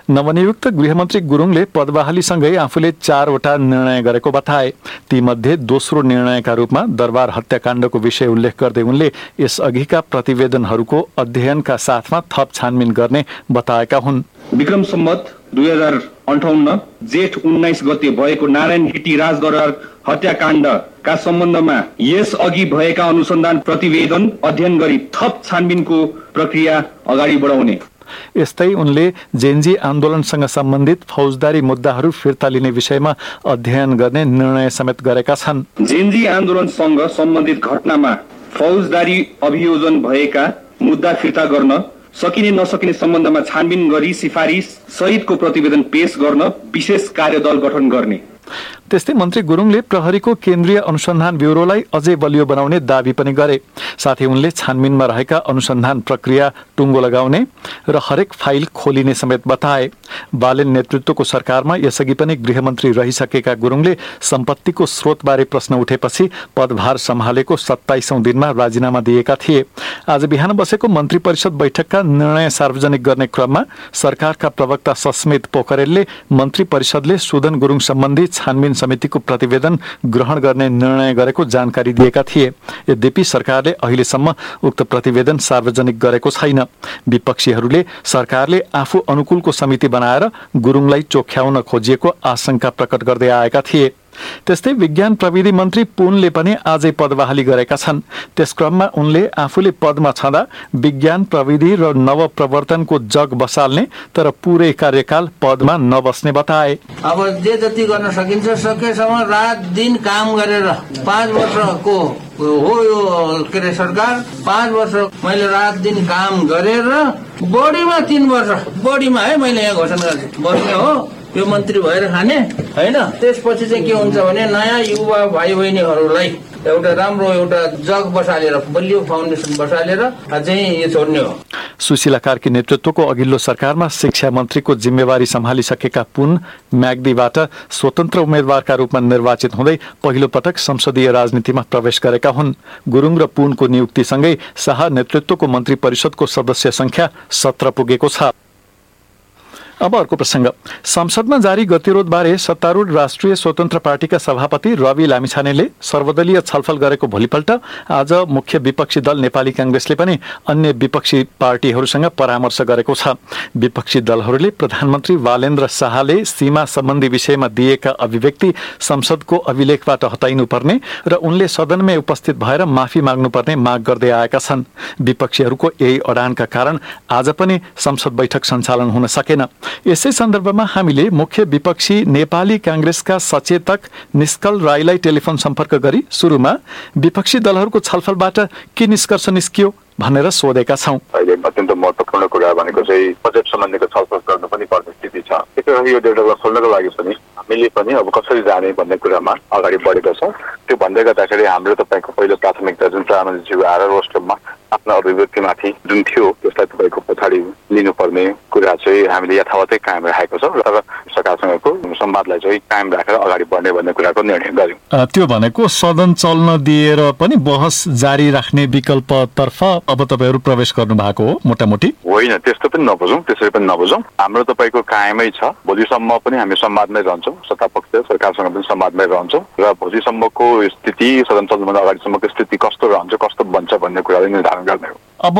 नवनियुक्त गृहमन्त्री गुरुङले पदबहालीसँगै आफूले 4 वटा निर्णय गरेको बताए। तीमध्ये दोस्रो निर्णयका रूपमा दरबार हत्याकाण्डको विषय उल्लेख गर्दै उनले यसअघिका प्रतिवेदनहरूको अध्ययनका साथमा थप छानबिन गर्ने बताएका हुन्। विक्रम सम्मत 2058 जेठ 19 गते भएको नारायण हिटी राजदरबार हत्याकाण्डका सम्बन्धमा यस अघि भएका अनुसन्धान प्रतिवेदन अध्ययन गरी थप छानबिनको प्रक्रिया अगाडि बढाउने। यस्तै उनले जेनजी आन्दोलनसँग सम्बन्धित फौजदारी मुद्दाहरू फिर्ता लिने विषयमा अध्ययन गर्ने निर्णय समेत गरेका छन्। जेनजी आन्दोलनसँग सम्बन्धित घटनामा फौजदारी अभियोजन भएका मुद्दा फिर्ता गर्न सकिने नसकिने सम्बन्धमा छानबिन गरी सिफारिस सहितको प्रतिवेदन पेश गर्न विशेष कार्यदल गठन गर्ने। त्यस्तै मन्त्री गुरुङले प्रहरीको केन्द्रीय अनुसन्धान ब्युरोलाई अझै बलियो बनाउने दावी पनि गरे। साथै उनले छानबिनमा रहेका अनुसन्धान प्रक्रिया टुङ्गो लगाउने र हरेक फाइल खोलिने समेत बताए। बालेन नेतृत्वको सरकारमा यसअघि पनि गृहमन्त्री रहिसकेका गुरुङले सम्पत्तिको स्रोतबारे प्रश्न उठेपछि पदभार सम्हालेको 27औं दिनमा राजीनामा दिएका थिए। आज बिहान बसेको मन्त्री परिषद बैठकका निर्णय सार्वजनिक गर्ने क्रममा सरकारका प्रवक्ता सस्मित पोखरेलले मन्त्री परिषदले सुदन गुरुङ सम्बन्धी छानबिन समितिको प्रतिवेदन ग्रहण गर्ने निर्णय गरेको जानकारी दिएका थिए। यद्यपि सरकारले अहिलेसम्म उक्त प्रतिवेदन सार्वजनिक गरेको छैन। विपक्षीहरूले सरकारले आफू अनुकूलको समिति बनाएर गुरुङलाई चोख्याउन खोजिएको आशंका प्रकट गर्दै आएका थिए। त्यस्तै विज्ञान प्रविधि मन्त्री पुनले पनि आजै पदबहाली गरेका छन्। त्यस क्रममा उनले आफूले पदमा छँदा विज्ञान प्रविधि र नवप्रवर्तनको जग बसाल्ने तर पूरै कार्यकाल पदमा नबस्ने बताए। अब जे जति गर्न सकिन्छ सकेसम्म रात दिन काम गरेर 5 वर्षको हो यो के अरे सरकार 5 वर्ष मैले रात दिन काम गरेर बढीमा 3 वर्ष बढीमा है मैले यहाँ घोषणा गरेँ बस्ने हो यो मन्त्री भएर खाने हैन। त्यसपछि चाहिँ के हुन्छ भने नयाँ युवा भाइ बहिनीहरूलाई एउटा राम्रो एउटा जग बसालेर बलियो फाउन्डेसन बसालेर चाहिँ यो छोड्ने हो। सुशीला कार्की नेतृत्वको अघिल्लो सरकारमा शिक्षा मन्त्रीको जिम्मेवारी सम्हालिसकेका पुन म्याग्दीबाट स्वतन्त्र उम्मेद्वारका रूपमा निर्वाचित हुँदै पहिलो पटक संसदीय राजनीतिमा प्रवेश गरेका हुन्। गुरुङ र पुनको नियुक्तिसँगै शाह नेतृत्वको मन्त्री परिषदको सदस्य संख्या 17 पुगेको छ। अब अर्को प्रसंग। संसदमा जारी गतिरोधबारे सत्तारूढ राष्ट्रिय स्वतन्त्र पार्टीका सभापति रवि लामिछानेले सर्वदलीय छलफल गरेको भोलिपल्ट आज मुख्य विपक्षी दल नेपाली कांग्रेसले पनि अन्य विपक्षी पार्टीहरूसँग परामर्श गरेको छ। विपक्षी दलहरूले प्रधानमन्त्री बालेन्द्र शाहले सीमा सम्बन्धी विषयमा दिएका अभिव्यक्ति संसदको अभिलेखबाट हटाइनुपर्ने र उनले सदनमै उपस्थित भएर माफी माग्नुपर्ने माग गर्दै आएका छन्। विपक्षीहरूको यही अडानका कारण आज पनि संसद बैठक सञ्चालन हुन सकेन। यसै सन्दर्भमा हामीले मुख्य विपक्षी नेपाली कांग्रेसका सचेतक निष्कल राईलाई टेलिफोन सम्पर्क गरी सुरुमा विपक्षी दलहरूको छलफलबाट के निष्कर्ष निस्कियो भनेर सोधेका छौं। अहिले अत्यन्त महत्त्वपूर्ण कुरा भनेको चाहिँ बजेट सम्बन्धीको छलफल गर्नु पनि पर्ने स्थिति छ। त्यसैगरी यो डेटा खोल्नको लागि पनि हामीले पनि अब कसरी जाने भन्ने कुरामा अगाडि बढेको छ। त्यो भन्दै गर्दाखेरि हाम्रो तपाईको पहिलो प्राथमिकता जुन प्रधानमन्त्रीज्यू आएर रोस्टरमा आफ्नो अभिव्यक्तिमाथि जुन थियो त्यसलाई तपाईको पछाडि लिनुपर्ने कुरा चाहिँ हामीले यथावतै कायम राखेको छ र सरकारसँगको संवादलाई चाहिँ कायम राखेर अगाडि बढ्ने भन्ने कुराको निर्णय गर्यौं। त्यो भनेको सदन चल्न दिएर पनि बहस जारी राख्ने विकल्पतर्फ अब तपाईहरु प्रवेश गर्नु भएको हो मोटामोटी? होइन, त्यस्तो पनि नबुझौं, त्यसरी पनि नबुझौं। हाम्रो तपाईको कायमै छ। भोलिसम्म पनि हामी संवादमै रहन्छौं, सत्तापक्ष सरकारसँग पनि संवादमै रहन्छौं र भोलिसम्मको स्थिति सदन चल्नुभन्दा अगाडिसम्मको स्थिति कस्तो रहन्छ कस्तो बन्छ भन्ने कुरालाई निर्धारण गर्ने हो। अब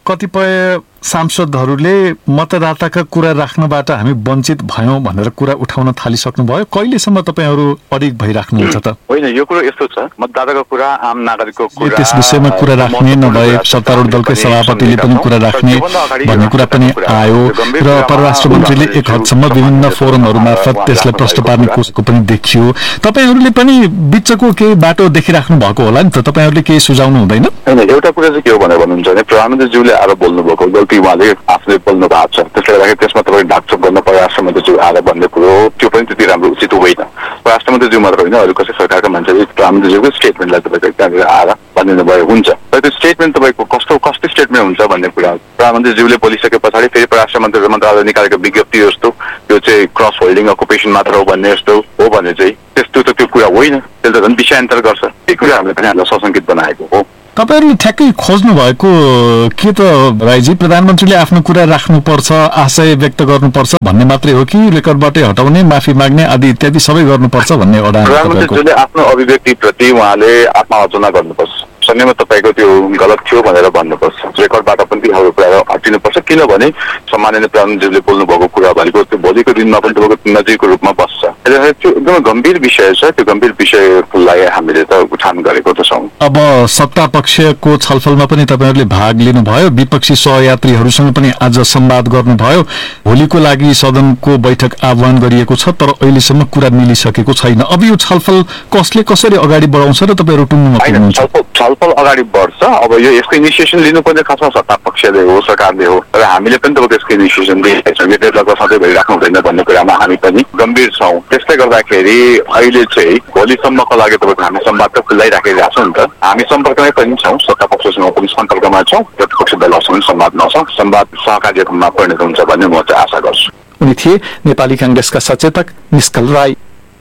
कतिपय सांसदहरूले मतदाताका कुरा राख्नबाट हामी वञ्चित भयौं भनेर कुरा उठाउन थालिसक्नुभयो। कहिलेसम्म तपाईहरु अडिग भइराख्नुहुन्छ त? होइन, यो कुरा यस्तो छ, मतदाताको कुरा आम नागरिकको कुरा त्यस विषयमा कुरा राख्ने नभए सत्तारूढ दलकै सभापतिले पनि कुरा राख्ने भन्ने कुरा पनि आयो र परराष्ट्र मन्त्रीले एक हदसम्म विभिन्न फोरमहरु मार्फत त्यसलाई प्रश्न पार्ने कोसिसको पनि देखियो। तपाईहरुले पनि बिचको केही बाटो देखिराख्नु भएको होला नि त? तपाईहरुले केही सुझाउनु हुँदैन? हैन, एउटा कुरा चाहिँ के हो भनेर भन्नुहुन्छ भने प्रधानमन्त्रीज्यूले आएर बोल्नु भएको गल्ती उहाँले आफूले बोल्नु भएको छ। त्यसले गर्दाखेरि त्यसमा तपाईले ढाकछोप गर्न परराष्ट्र मन्त्रीज्यू आएर भन्ने कुरो त्यो पनि त्यति राम्रो उचित होइन। परराष्ट्र मन्त्रीज्यू मात्र होइन, अरू कसै सरकारका मान्छेले प्रधानमन्त्रीज्यूको स्टेटमेन्टलाई तपाईँको त्यहाँनिर आएर भनिदिनु भयो हुन्छ। तर त्यो स्टेटमेन्ट तपाईँको कस्तो स्टेटमेन्ट हुन्छ भन्ने कुरा प्रधानमन्त्रीज्यूले बोलिसके पछाडि फेरि परराष्ट्र मन्त्रालयले निकालेको विज्ञप्ति जस्तो यो चाहिँ क्रस होल्डिङ अकुपेसन मात्र हो भन्ने जस्तो हो भने चाहिँ त्यस्तो त त्यो कुरा होइन। त्यसले त झन् विषयान्तर गर्छ। त्यही कुरा हामीले पनि हामीलाई सशङ्कित बनाएको हो। तपाईहरुले ठ्याक्कै खोज्नु भएको के त राईजी प्रधानमन्त्रीले आफ्नो कुरा राख्नुपर्छ आशय व्यक्त गर्नुपर्छ भन्ने मात्रै हो कि रेकर्डबाटै हटाउने माफी माग्ने आदि इत्यादि सबै गर्नुपर्छ भन्ने अडान प्रधानमन्त्रीले आफ्नो अभिव्यक्ति प्रति उहाँले आत्मालोचना गर्नुपर्छ संयममा तपाईको त्यो गलत थियो भनेर भन्नुपर्छ रेकर्डबाट पनि ती कुरा हटिनुपर्छ किनभने सम्माननीय प्रधानमन्त्रीले बोल्नु भएको कुरा भनेको त्यो भोलिको दिनमा पनि तपाईँको नजिकको रूपमा बस्छ त्यो एकदमै गम्भीर विषय छ त्यो गम्भीर विषयलाई हामीले त उठान गरेको त छौँ अब सत्ता पक्षको छलफलमा पनि तपाईहरुले भाग लिनुभयो विपक्षी सहयात्रीहरुसँग पनि आज संवाद गर्नुभयो भोलिको लागि सदनको बैठक आह्वान गरिएको छ तर अहिलेसम्म कुरा मिलिसकेको छैन अब यो छलफल कसले कसरी अगाडि बढाउँछ र तपाईहरु टुङ्गोमा पुग्नुहुन्छ छलफल अगाडि बढ्छ अब यो यसको इनिसिएसन लिनुपर्ने खासमा सत्ता पक्षले हो सरकारले हो र हामीले पनि त त्यसको इनिसिएसन दिएका छौँ यो डेभलपमा सधैँ भइराख्नु हुँदैन भन्ने कुरामा हामी पनि गम्भीर छौँ त्यसले गर्दाखेरि अहिले चाहिँ भोलिसम्मको लागि तपाईँको हामी सम्वाद त खुल्लै राखिरहेको छौँ नि त हामी सम्पर्कमै पनि छौँ सत्ता पक्षसँग पनि सम्पर्कमा छौँ प्रतिपक्ष दलसँग संवादमा छौँ संवाद सहकार्यमा परिणत हुन्छ भन्ने म चाहिँ आशा गर्छु उनी थिए नेपाली कांग्रेसका सचेतक निष्कल राई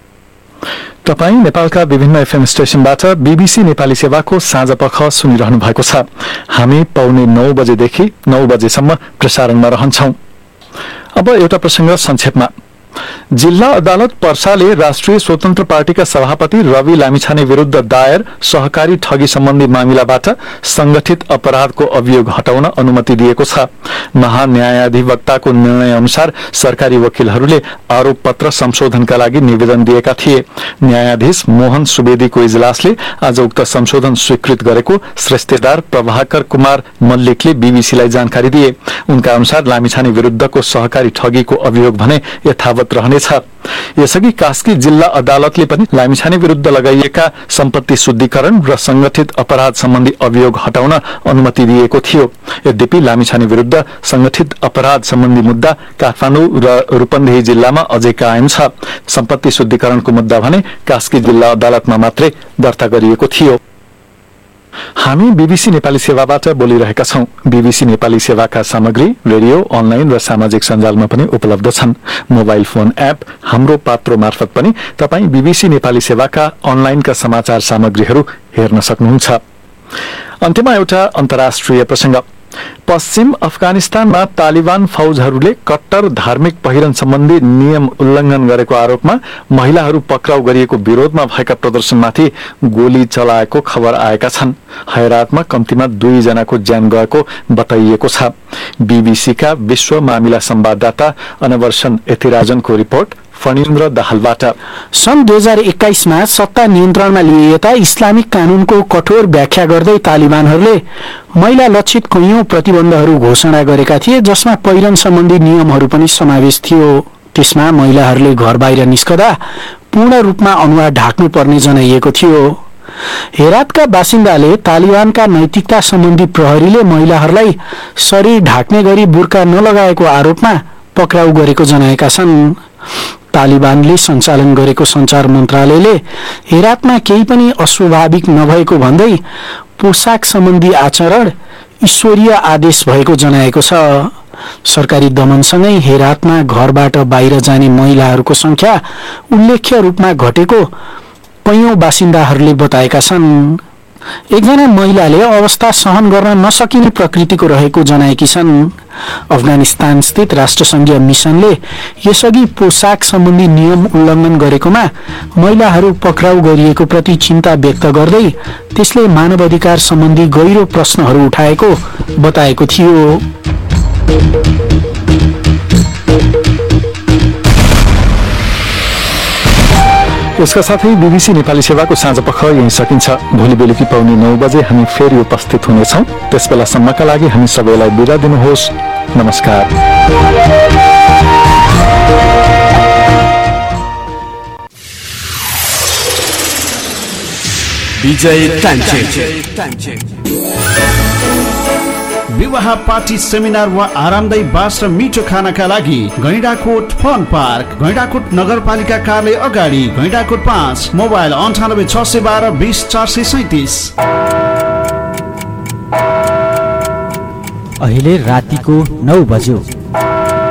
तपाई नेपालका विभिन्न एफएम स्टेशनबाट बीबीसी नेपाली सेवाको साँझपख सुनिरहनु भएको छ हामी पौने 9 बजेदेखि 9 बजेसम्म प्रसारणमा रहन्छौं अब एउटा प्रसंग संक्षेपमा जिल्ला अदालत पर्साले राष्ट्रिय स्वतन्त्र पार्टीका सभापति रवि लामिछाने विरुद्ध दायर सहकारी ठगी सम्बन्धी मामिलाबाट संगठित अपराधको अभियोग हटाउन अनुमति दिएको छ महान्यायाधिवक्ताको निर्णय अनुसार सरकारी वकिलहरूले आरोप पत्र संशोधनका लागि निवेदन दिएका थिए न्यायाधीश मोहन सुवेदीको इजलासले आज उक्त संशोधन स्वीकृत गरेको श्रेष्ठदार प्रभाकर कुमार मल्लिकले बीबीसीलाई जानकारी दिए उनका अनुसार लामिछाने विरुद्धको सहकारी ठगीको अभियोग भने यथावत रहनेछ यसअघि कास्की जिल्ला अदालतले पनि लामिछाने विरुद्ध लगाइएका सम्पत्ति शुद्धिकरण र संगठित अपराध सम्बन्धी अभियोग हटाउन अनुमति दिएको थियो यद्यपि लामिछाने विरुद्ध संगठित अपराध सम्बन्धी मुद्दा काठमाडौँ र रूपन्देही जिल्लामा अझै कायम छ सम्पत्ति शुद्धिकरणको मुद्दा भने कास्की जिल्ला अदालतमा मात्रै दर्ता गरिएको थियो हामी बीबीसी नेपाली सेवाबाट बोलिरहेका छौं बीबीसी नेपाली सेवाका सामग्री रेडियो अनलाइन र सामाजिक सञ्जालमा पनि उपलब्ध छन् मोबाइल फोन एप हाम्रो पात्रो मार्फत पनि तपाई बीबीसी नेपाली सेवाका अनलाइनका समाचार सामग्रीहरू हेर्न सक्नुहुन्छ अन्त्यमा एउटा अन्तर्राष्ट्रिय प्रसंग पश्चिम अफगानिस्तानमा तालिबान फौजहरूले कट्टर धार्मिक पहिरन सम्बन्धी नियम उल्लंघन गरेको आरोपमा महिलाहरू पक्राउ गरिएको विरोधमा भएका प्रदर्शनमाथि गोली चलाएको खबर आएका छन् हैरातमा कम्तीमा 2 जनाको ज्यान गएको बताइएको छ बीबीसीका विश्व मामिला संवाददाता अनवर्सन एथिराजनको रिपोर्ट फणीन्द्र दाहालबाट सन् 2021 मा सत्ता नियन्त्रणमा लिएता इस्लामिक कानूनको कठोर व्याख्या गर्दै तालिबानहरूले महिला लक्षित कैयौं प्रतिबन्धहरू घोषणा गरेका थिए जसमा पहिरन सम्बन्धी नियमहरू पनि समावेश थियो त्यसमा महिलाहरूले घर बाहिर निस्कदा पूर्ण रूपमा अनुहार ढाक्नु पर्ने जनाइएको थियो हेरातका बासिन्दाले तालिबानका नैतिकता सम्बन्धी प्रहरीले महिलाहरूलाई शरीर ढाक्ने गरी बुर्का नलगाएको आरोपमा पक्राउ गरेको जनाएका छन् तालिबानले सञ्चालन गरेको सञ्चार मन्त्रालयले हेरातमा केही पनि अस्वाभाविक नभएको भन्दै पोशाक सम्बन्धी आचरण ईश्वरीय आदेश भएको जनाएको छ सरकारी दमनसँगै हेरातमा घरबाट बाहिर जाने महिलाहरूको संख्या उल्लेख्य रूपमा घटेको कैयौं बासिन्दाहरूले बताएका छन् एकजना महिलाले अवस्था सहन गर्न नसकिने प्रकृतिको रहेको जनाएकी छन् अफगानिस्तान स्थित राष्ट्रसंघीय मिशनले यसअघि पोशाक सम्बन्धी नियम उल्लंघन गरेकोमा महिलाहरू पक्राउ गरिएको प्रति चिन्ता व्यक्त गर्दै त्यसले मानवाधिकार सम्बन्धी गहिरो प्रश्नहरू उठाएको बताएको थियो यसका साथै बीबीसी नेपाली सेवाको साँझपख यही सकिन्छ भोलि बेलुकी पाउने 9 बजे हामी फेरि उपस्थित हुनेछौं त्यसबेलासम्मका लागि हामी सबैलाई बिदा दिनुहोस् नमस्कार विजय टाइम विवाह पार्टी सेमिनार वा आरामदायी बास र मिठो खानाका लागि गैंडाकोट फन पार्क गैंडाकोट नगरपालिका कार्यालय अगाडि गैंडाकोट 5 मोबाइल 98 612 20 437 अहिले रातिको 9 बज्यो